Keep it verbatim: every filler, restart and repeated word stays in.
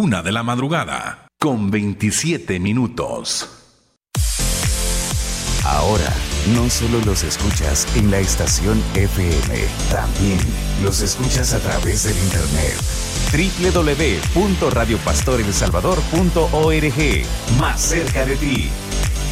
Una de la madrugada, con veintisiete minutos. Ahora, no solo los escuchas en la estación F M, también los escuchas a través del internet. doble u doble u doble u punto radio pastor el salvador punto org. Más cerca de ti.